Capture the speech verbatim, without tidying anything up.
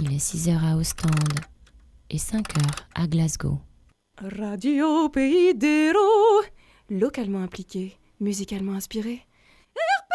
Il est six heures à Ostende et cinq heures à Glasgow. Radio Pays d'Héros. Localement impliqué, musicalement inspiré.